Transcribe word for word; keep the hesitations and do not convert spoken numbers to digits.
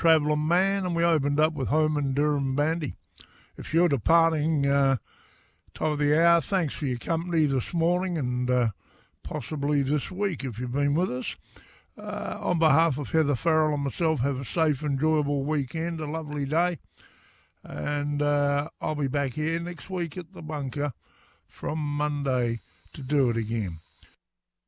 Travelling Man, and we opened up with Home and Durham Bandy. If you're departing uh, top of the hour, thanks for your company this morning and uh, possibly this week if you've been with us. Uh, on behalf of Heather Farrell and myself, have a safe, enjoyable weekend, a lovely day. And uh, I'll be back here next week at the bunker from Monday to do it again.